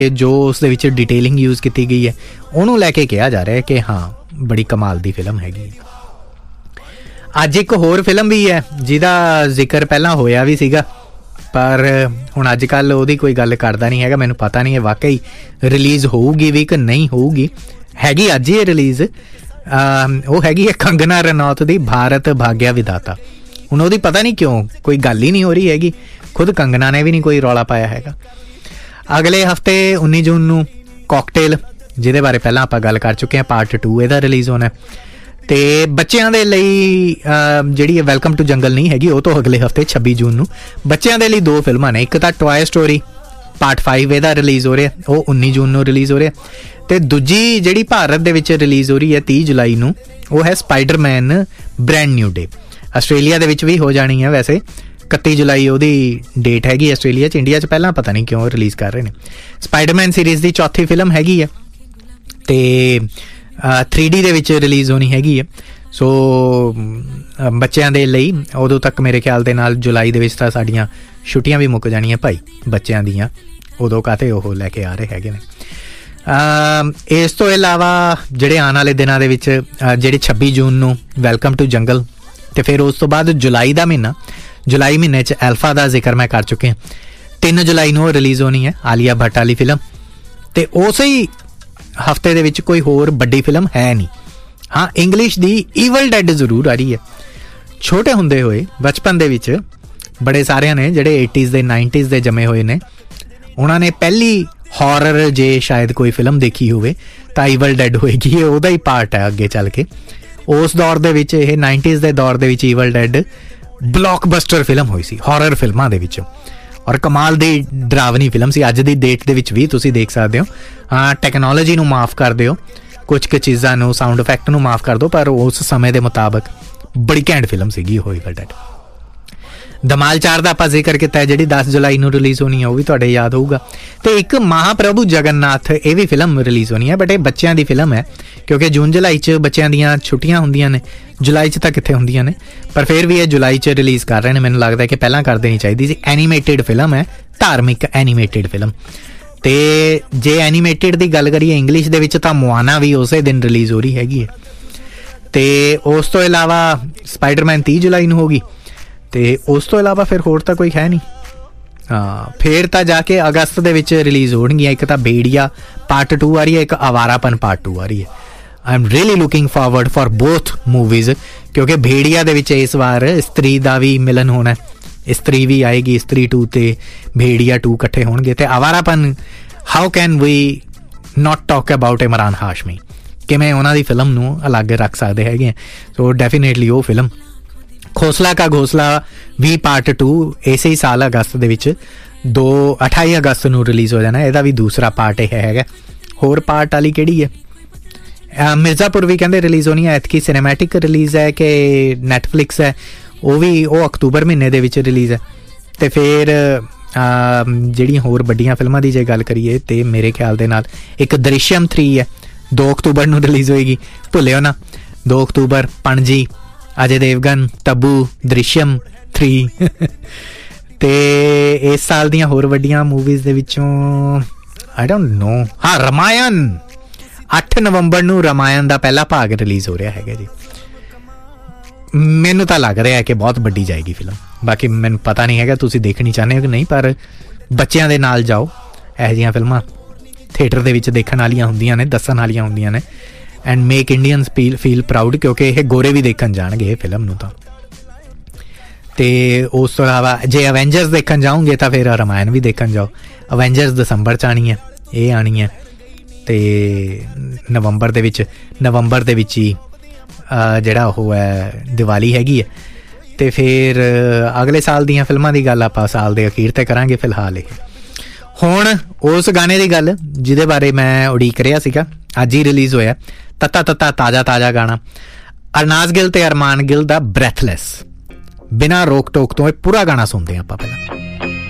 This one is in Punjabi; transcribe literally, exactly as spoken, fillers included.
ਜੋ ਉਸ ਦੇ ਵਿੱਚ ਡਿਟੇਲਿੰਗ ਯੂਜ਼ ਕੀਤੀ ਗਈ ਹੈ ਉਹਨੂੰ ਲੈ ਕੇ ਕਿਹਾ ਜਾ ਰਿਹਾ ਕਿ ਹਾਂ ਬੜੀ ਕਮਾਲ ਦੀ ਫਿਲਮ ਹੈਗੀ ਹੈ। ਅੱਜ ਇੱਕ ਹੋਰ ਫਿਲਮ ਵੀ ਹੈ ਜਿਹਦਾ ਜ਼ਿਕਰ ਪਹਿਲਾਂ ਹੋਇਆ ਵੀ ਸੀਗਾ, ਪਰ ਹੁਣ ਅੱਜ ਕੱਲ੍ਹ ਉਹਦੀ ਕੋਈ ਗੱਲ ਕਰਦਾ ਨਹੀਂ ਹੈਗਾ। ਮੈਨੂੰ ਪਤਾ ਨਹੀਂ ਹੈ ਵਾਕਈ ਰਿਲੀਜ਼ ਹੋਊਗੀ ਵੀ ਕਿ ਨਹੀਂ ਹੋਊਗੀ। ਹੈਗੀ ਅੱਜ ਹੀ ਰਿਲੀਜ਼, ਉਹ ਹੈਗੀ ਹੈ ਕੰਗਨਾ ਰਣੌਤ ਦੀ ਭਾਰਤ ਭਾਗਿਆ ਵਿਧਾਤਾ। ਹੁਣ ਉਹਦੀ ਪਤਾ ਨਹੀਂ ਕਿਉਂ ਕੋਈ ਗੱਲ ਹੀ ਨਹੀਂ ਹੋ ਰਹੀ ਹੈਗੀ, ਖੁਦ ਕੰਗਨਾ ਨੇ ਵੀ ਨਹੀਂ ਕੋਈ ਰੌਲਾ ਪਾਇਆ ਹੈਗਾ। ਅਗਲੇ ਹਫਤੇ ਉੱਨੀ ਜੂਨ ਨੂੰ ਕੌਕਟੇਲ, ਜਿਹਦੇ ਬਾਰੇ ਪਹਿਲਾਂ ਆਪਾਂ ਗੱਲ ਕਰ ਚੁੱਕੇ ਹਾਂ, ਪਾਰਟ ਟੂ ਇਹਦਾ ਰਿਲੀਜ਼ ਹੋਣਾ। ਅਤੇ ਬੱਚਿਆਂ ਦੇ ਲਈ ਜਿਹੜੀ ਹੈ ਵੈਲਕਮ ਟੂ ਜੰਗਲ ਨਹੀਂ ਹੈਗੀ, ਉਹ ਤੋਂ ਅਗਲੇ ਹਫਤੇ ਛੱਬੀ ਜੂਨ ਨੂੰ ਬੱਚਿਆਂ ਦੇ ਲਈ ਦੋ ਫਿਲਮਾਂ ਨੇ। ਇੱਕ ਤਾਂ ਟੋਆਏ ਸਟੋਰੀ ਪਾਰਟ ਫਾਈਵ ਇਹਦਾ ਰਿਲੀਜ਼ ਹੋ ਰਿਹਾ, ਉਹ ਉੱਨੀ ਜੂਨ ਨੂੰ ਰਿਲੀਜ਼ ਹੋ ਰਿਹਾ। ਅਤੇ ਦੂਜੀ ਜਿਹੜੀ ਭਾਰਤ ਦੇ ਵਿੱਚ ਰਿਲੀਜ਼ ਹੋ ਰਹੀ ਹੈ ਤੀਹ ਜੁਲਾਈ ਨੂੰ, ਉਹ ਹੈ Spider-Man brand new day. Australia ਦੇ ਵਿੱਚ ਵੀ ਹੋ ਜਾਣੀ ਹੈ ਵੈਸੇ, ਇਕੱਤੀ ਜੁਲਾਈ ਉਹਦੀ ਡੇਟ ਹੈਗੀ ਆਸਟ੍ਰੇਲੀਆ 'ਚ। ਇੰਡੀਆ 'ਚ ਪਹਿਲਾਂ ਪਤਾ ਨਹੀਂ ਕਿਉਂ ਰਿਲੀਜ਼ ਕਰ ਰਹੇ ਨੇ। ਸਪਾਈਡਰਮੈਨ ਸੀਰੀਜ਼ ਦੀ ਚੌਥੀ ਫਿਲਮ ਹੈਗੀ ਹੈ ਅਤੇ ਥ੍ਰੀ ਡੀ ਦੇ ਵਿੱਚ ਰਿਲੀਜ਼ ਹੋਣੀ ਹੈਗੀ ਹੈ। ਸੋ ਬੱਚਿਆਂ ਦੇ ਲਈ ਉਦੋਂ ਤੱਕ ਮੇਰੇ ਖਿਆਲ ਦੇ ਨਾਲ ਜੁਲਾਈ ਦੇ ਵਿੱਚ ਤਾਂ ਸਾਡੀਆਂ ਛੁੱਟੀਆਂ ਵੀ ਮੁੱਕ ਜਾਣੀਆਂ ਭਾਈ ਬੱਚਿਆਂ ਦੀਆਂ, ਉਦੋਂ ਕਾਹਤੇ ਉਹ ਲੈ ਕੇ ਆ ਰਹੇ ਹੈਗੇ ਨੇ। ਇਸ ਤੋਂ ਇਲਾਵਾ ਜਿਹੜੇ ਆਉਣ ਵਾਲੇ ਦਿਨਾਂ ਦੇ ਵਿੱਚ ਜਿਹੜੇ ਛੱਬੀ ਜੂਨ ਨੂੰ ਵੈਲਕਮ ਟੂ ਜੰਗਲ, ਅਤੇ ਫਿਰ ਉਸ ਤੋਂ ਬਾਅਦ ਜੁਲਾਈ ਦਾ ਮਹੀਨਾ, ਜੁਲਾਈ ਮਹੀਨੇ 'ਚ ਐਲਫਾ ਦਾ ਜ਼ਿਕਰ ਮੈਂ ਕਰ ਚੁੱਕੇ ਹਾਂ। ਤਿੰਨ ਜੁਲਾਈ ਨੂੰ ਉਹ ਰਿਲੀਜ਼ ਹੋਣੀ ਹੈ, ਆਲੀਆ ਭੱਟ ਵਾਲੀ ਫਿਲਮ। ਅਤੇ ਉਸੇ ਹੀ ਹਫਤੇ ਦੇ ਵਿੱਚ ਕੋਈ ਹੋਰ ਵੱਡੀ ਫਿਲਮ ਹੈ ਨਹੀਂ। ਹਾਂ, ਇੰਗਲਿਸ਼ ਦੀ ਈਵਲ ਡੈਡ ਜ਼ਰੂਰ ਆ ਰਹੀ ਹੈ। ਛੋਟੇ ਹੁੰਦੇ ਹੋਏ ਬਚਪਨ ਦੇ ਵਿੱਚ ਬੜੇ ਸਾਰਿਆਂ ਨੇ ਜਿਹੜੇ ਏਟੀਜ਼ ਦੇ ਨਾਈਨਟੀਜ਼ ਦੇ ਜੰਮੇ ਹੋਏ ਨੇ, ਉਹਨਾਂ ਨੇ ਪਹਿਲੀ ਹੌਰਰ ਜੇ ਸ਼ਾਇਦ ਕੋਈ ਫਿਲਮ ਦੇਖੀ ਹੋਵੇ ਤਾਂ ਈਵਲ ਡੈਡ ਹੋਏਗੀ, ਇਹ ਉਹਦਾ ਹੀ ਪਾਰਟ ਹੈ ਅੱਗੇ ਚੱਲ ਕੇ। ਉਸ ਦੌਰ ਦੇ ਵਿੱਚ, ਇਹ ਨਾਈਨਟੀਜ਼ ਦੇ ਦੌਰ ਦੇ ਵਿੱਚ ਈਵਲ ਡੈਡ ਬਲੌਕਬਸਟਰ ਫਿਲਮ ਹੋਈ ਸੀ ਹੌਰਰ ਫਿਲਮਾਂ ਦੇ ਵਿੱਚ, ਔਰ ਕਮਾਲ ਦੀ ਡਰਾਵਨੀ ਫਿਲਮ ਸੀ। ਅੱਜ ਦੀ ਡੇਟ ਦੇ ਵਿੱਚ ਵੀ ਤੁਸੀਂ ਦੇਖ ਸਕਦੇ ਹੋ। ਹਾਂ, ਟੈਕਨੋਲੋਜੀ ਨੂੰ ਮਾਫ ਕਰ ਦਿਓ, ਕੁਝ ਕੁ ਚੀਜ਼ਾਂ ਨੂੰ, ਸਾਊਂਡ ਇਫੈਕਟ ਨੂੰ ਮਾਫ ਕਰ ਦਿਓ, ਪਰ ਉਸ ਸਮੇਂ ਦੇ ਮੁਤਾਬਕ ਬੜੀ ਘੈਂਟ ਫਿਲਮ ਸੀਗੀ ਉਹ ਈਵਲ ਡੈਡ। ਧਮਾਲ ਚਾਰ ਦਾ ਆਪਾਂ ਜ਼ਿਕਰ ਕੀਤਾ ਜਿਹੜੀ ਦਸ ਜੁਲਾਈ ਨੂੰ ਰਿਲੀਜ਼ ਹੋਣੀ ਹੈ, ਉਹ ਵੀ ਤੁਹਾਡੇ ਯਾਦ ਹੋਊਗਾ। ਅਤੇ ਇੱਕ ਮਹਾਪ੍ਰਭੂ ਜਗਨਨਾਥ, ਇਹ ਵੀ ਫਿਲਮ ਰਿਲੀਜ਼ ਹੋਣੀ ਹੈ, ਬਟ ਇਹ ਬੱਚਿਆਂ ਦੀ ਫਿਲਮ ਹੈ ਕਿਉਂਕਿ ਜੂਨ ਜੁਲਾਈ 'ਚ ਬੱਚਿਆਂ ਦੀਆਂ ਛੁੱਟੀਆਂ ਹੁੰਦੀਆਂ ਨੇ, ਜੁਲਾਈ 'ਚ ਤਾਂ ਕਿੱਥੇ ਹੁੰਦੀਆਂ ਨੇ, ਪਰ ਫਿਰ ਵੀ ਇਹ ਜੁਲਾਈ 'ਚ ਰਿਲੀਜ਼ ਕਰ ਰਹੇ ਨੇ। ਮੈਨੂੰ ਲੱਗਦਾ ਕਿ ਪਹਿਲਾਂ ਕਰ ਦੇਣੀ ਚਾਹੀਦੀ ਸੀ। ਐਨੀਮੇਟਿਡ ਫਿਲਮ ਹੈ, ਧਾਰਮਿਕ ਐਨੀਮੇਟਿਡ ਫਿਲਮ। ਅਤੇ ਜੇ ਐਨੀਮੇਟਿਡ ਦੀ ਗੱਲ ਕਰੀਏ ਇੰਗਲਿਸ਼ ਦੇ ਵਿੱਚ ਤਾਂ ਮੁਆਨਾ ਵੀ ਉਸੇ ਦਿਨ ਰਿਲੀਜ਼ ਹੋ ਰਹੀ ਹੈਗੀ ਹੈ। ਅਤੇ ਉਸ ਤੋਂ ਇਲਾਵਾ ਸਪਾਈਡਰਮੈਨ ਤੀਹ ਜੁਲਾਈ ਨੂੰ ਹੋਗੀ, ਅਤੇ ਉਸ ਤੋਂ ਇਲਾਵਾ ਫਿਰ ਹੋਰ ਤਾਂ ਕੋਈ ਹੈ ਨਹੀਂ। ਹਾਂ, ਫਿਰ ਤਾਂ ਜਾ ਕੇ ਅਗਸਤ ਦੇ ਵਿੱਚ ਰਿਲੀਜ਼ ਹੋਣਗੀਆਂ। ਇੱਕ ਤਾਂ ਭੇੜੀਆ ਪਾਰਟ ਟੂ ਆ ਰਹੀ ਹੈ, ਇੱਕ ਅਵਾਰਾਪਨ ਪਾਰਟ ਟੂ ਆ ਰਹੀ ਹੈ। I am really looking forward for both movies, ਕਿਉਂਕਿ ਭੇੜੀਆ ਦੇ ਵਿੱਚ ਇਸ ਵਾਰ ਇਸਤਰੀ ਦਾ ਵੀ ਮਿਲਨ ਹੋਣਾ, ਇਸਤਰੀ ਵੀ ਆਏਗੀ, ਇਸਤਰੀ ਟੂ ਅਤੇ ਭੇੜੀਆ ਟੂ ਇਕੱਠੇ ਹੋਣਗੇ। ਅਤੇ ਅਵਾਰਾਪਨ, how can we not talk about Imran Hashmi, ਕਿਵੇਂ ਉਹਨਾਂ ਦੀ ਫਿਲਮ ਨੂੰ ਅਲੱਗ ਰੱਖ ਸਕਦੇ ਹੈਗੇ ਆ। ਸੋ ਡੈਫੀਨੇਟਲੀ ਉਹ ਫਿਲਮ। ਖੋਸਲਾ ਕਾ ਘੋਸਲਾ ਵੀ ਪਾਰਟ ਟੂ ਇਸੇ ਹੀ ਸਾਲ ਅਗਸਤ ਦੇ ਵਿੱਚ ਦੋ ਅਠਾਈ ਅਗਸਤ ਨੂੰ ਰਿਲੀਜ਼ ਹੋ ਜਾਣਾ, ਇਹਦਾ ਵੀ ਦੂਸਰਾ ਪਾਰਟ ਇਹ ਹੈਗਾ। ਹੋਰ ਪਾਰਟ ਵਾਲੀ ਕਿਹੜੀ ਹੈ? ਮਿਰਜ਼ਾਪੁਰ ਵੀ ਕਹਿੰਦੇ ਰਿਲੀਜ਼ ਹੋਣੀ ਹੈ। ਐਤਕੀ ਸਿਨੇਮੈਟਿਕ ਰਿਲੀਜ਼ ਹੈ ਕਿ ਨੈਟਫਲਿਕਸ ਹੈ, ਉਹ ਵੀ ਉਹ ਅਕਤੂਬਰ ਮਹੀਨੇ ਦੇ ਵਿੱਚ ਰਿਲੀਜ਼ ਹੈ। ਅਤੇ ਫਿਰ ਜਿਹੜੀਆਂ ਹੋਰ ਵੱਡੀਆਂ ਫਿਲਮਾਂ ਦੀ ਜੇ ਗੱਲ ਕਰੀਏ ਤਾਂ ਮੇਰੇ ਖਿਆਲ ਦੇ ਨਾਲ ਇੱਕ ਦ੍ਰਿਸ਼ਯਮ ਥ੍ਰੀ ਹੈ, ਦੋ ਅਕਤੂਬਰ ਨੂੰ ਰਿਲੀਜ਼ ਹੋਏਗੀ, ਭੁੱਲਿਓ ਨਾ। ਦੋ ਅਕਤੂਬਰ ਪਣਜੀ, ਅਜੇ ਦੇਵਗਨ, ਤਬੂ, ਦ੍ਰਿਸ਼ਯਮ ਥ੍ਰੀ। ਅਤੇ ਇਸ ਸਾਲ ਦੀਆਂ ਹੋਰ ਵੱਡੀਆਂ ਮੂਵੀਜ਼ ਦੇ ਵਿੱਚੋਂ ਆਈ ਡੋਂਟ ਨੋ, ਹਾਂ ਰਮਾਇਣ, ਅੱਠ ਨਵੰਬਰ ਨੂੰ ਰਮਾਇਣ ਦਾ ਪਹਿਲਾ ਭਾਗ ਰਿਲੀਜ਼ ਹੋ ਰਿਹਾ ਹੈਗਾ ਜੀ। ਮੈਨੂੰ ਤਾਂ ਲੱਗ ਰਿਹਾ ਕਿ ਬਹੁਤ ਵੱਡੀ ਜਾਏਗੀ ਫਿਲਮ, ਬਾਕੀ ਮੈਨੂੰ ਪਤਾ ਨਹੀਂ ਹੈਗਾ ਤੁਸੀਂ ਦੇਖਣੀ ਚਾਹੁੰਦੇ ਹੋ ਕਿ ਨਹੀਂ, ਪਰ ਬੱਚਿਆਂ ਦੇ ਨਾਲ ਜਾਓ। ਇਹੋ ਜਿਹੀਆਂ ਫਿਲਮਾਂ ਥੀਏਟਰ ਦੇ ਵਿੱਚ ਦੇਖਣ ਵਾਲੀਆਂ ਹੁੰਦੀਆਂ ਨੇ, ਦੱਸਣ ਵਾਲੀਆਂ ਹੁੰਦੀਆਂ ਨੇ। And make Indians feel feel proud, ਕਿਉਂਕਿ ਇਹ ਗੋਰੇ ਵੀ ਦੇਖਣ ਜਾਣਗੇ ਇਹ ਫਿਲਮ ਨੂੰ ਤਾਂ। ਅਤੇ ਉਸ ਤੋਂ ਇਲਾਵਾ ਜੇ ਅਵੈਂਜਰਸ ਦੇਖਣ ਜਾਓਗੇ ਤਾਂ ਫਿਰ ਰਮਾਇਣ ਵੀ ਦੇਖਣ ਜਾਓ। ਅਵੈਂਜਰਸ ਦਸੰਬਰ 'ਚ ਆਉਣੀ ਹੈ, ਇਹ ਆਉਣੀ ਹੈ। ਅਤੇ ਨਵੰਬਰ ਦੇ ਵਿੱਚ ਨਵੰਬਰ ਦੇ ਵਿੱਚ ਹੀ ਜਿਹੜਾ ਉਹ ਹੈ ਦੀਵਾਲੀ ਹੈਗੀ ਹੈ। ਅਤੇ ਫਿਰ ਅਗਲੇ ਸਾਲ ਦੀਆਂ ਫਿਲਮਾਂ ਦੀ ਗੱਲ ਆਪਾਂ ਸਾਲ ਦੇ ਅਖੀਰ 'ਤੇ ਕਰਾਂਗੇ। ਫਿਲਹਾਲ ਇਹ ਹੁਣ ਉਸ ਗਾਣੇ ਦੀ ਗੱਲ ਜਿਹਦੇ ਬਾਰੇ ਮੈਂ ਉਡੀਕ ਰਿਹਾ ਸੀਗਾ, ਅੱਜ ਹੀ ਰਿਲੀਜ਼ ਹੋਇਆ, ਤੱਤਾ ਤੱਤਾ ਤਾਜ਼ਾ ਤਾਜ਼ਾ ਗਾਣਾ, ਅਰਨਾਜ਼ ਗਿੱਲ ਤੇ ਅਰਮਾਨ ਗਿੱਲ ਦਾ ਬ੍ਰੈਥਲੈਸ। ਬਿਨਾਂ ਰੋਕ ਟੋਕ ਤੋਂ ਇਹ ਪੂਰਾ ਗਾਣਾ ਸੁਣਦੇ ਹਾਂ ਆਪਾਂ ਪਹਿਲਾਂ।